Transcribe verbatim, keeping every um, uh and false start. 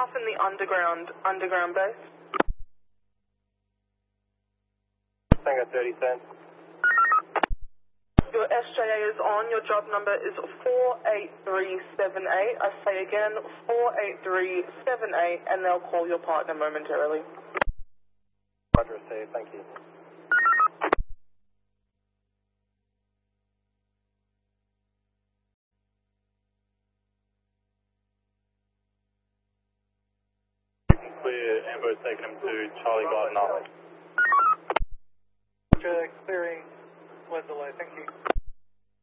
staff in the underground, underground base. Tango thirty cents. Your S J A is on. Your job number is four eight three seven eight. I say again, four eight three seven eight, and they'll call your partner momentarily. Roger, received. Thank you. Clear. Amber's taking him to Charlie Garden Island. Clearing, flood delay. Thank you.